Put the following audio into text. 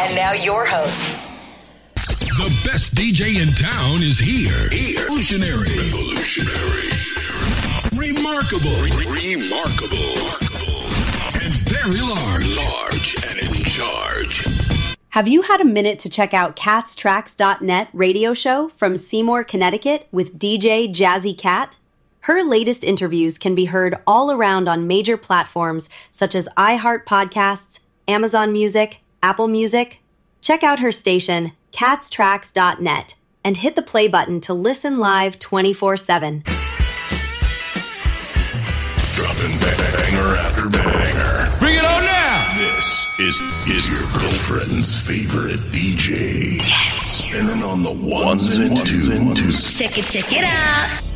And now your host. The best DJ in town is here. Revolutionary. Remarkable. And very large and in charge. Have you had a minute to check out catstracks.net radio show from Seymour, Connecticut with DJ Jazzy Cat? Her latest interviews can be heard all around on major platforms such as iHeart Podcasts, Amazon Music, Apple Music. Check out her station, catstracks.net, and hit the play button to listen live 24/7. Dropping banger after banger. Bring it on now! This is your girlfriend's favorite DJ. Yes! Spinning on the ones and twos. Check it out.